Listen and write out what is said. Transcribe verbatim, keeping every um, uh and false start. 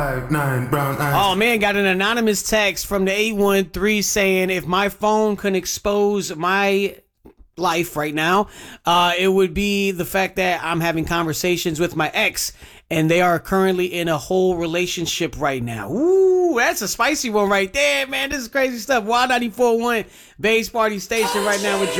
Five, nine, brown eyes. Oh man, got an anonymous text from the eight one three saying if my phone can expose my life right now, uh, it would be the fact that I'm having conversations with my ex and they are currently in a whole relationship right now. Ooh, that's a spicy one right there, man. This is crazy stuff. Wild ninety-four point one Base Party Station right now with